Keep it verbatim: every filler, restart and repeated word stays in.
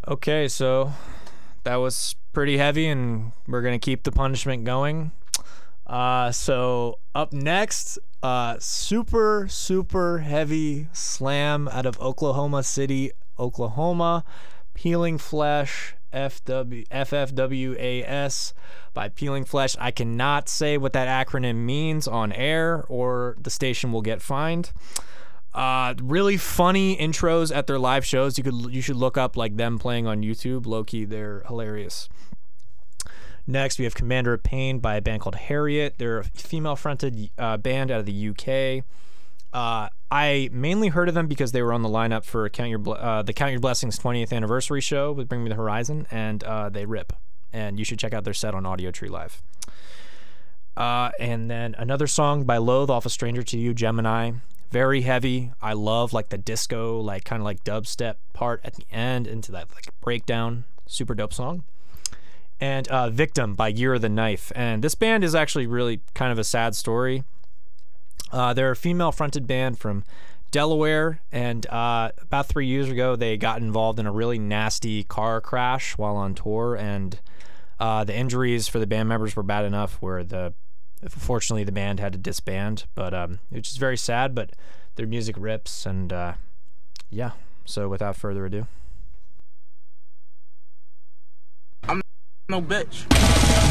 Okay, so that was pretty heavy, and we're gonna keep the punishment going. Uh, so up next, uh, super super heavy slam out of Oklahoma City, Oklahoma, Peeling Flesh, F W F F W A S by Peeling Flesh. I cannot say what that acronym means on air, or the station will get fined. Uh, really funny intros at their live shows. You could you should look up like them playing on YouTube. Low key, they're hilarious. Next, we have Commander of Pain by a band called Harriet. They're a female-fronted uh, band out of the U K. Uh, I mainly heard of them because they were on the lineup for Count Your Ble- uh, the Count Your Blessings twentieth anniversary show with Bring Me the Horizon, and uh, they rip. And you should check out their set on Audio Tree Live. Uh, and then another song by Loathe off A Stranger to You, Gemini. Very heavy. I love like the disco, like kind of like dubstep part at the end into that like breakdown. Super dope song. And uh, Victim by Year of the Knife. And this band is actually really kind of a sad story. Uh, they're a female-fronted band from Delaware, and uh, about three years ago, they got involved in a really nasty car crash while on tour, and uh, the injuries for the band members were bad enough where the Fortunately, the band had to disband, but um, which is very sad, but their music rips, and uh, yeah, so without further ado. I'm no bitch.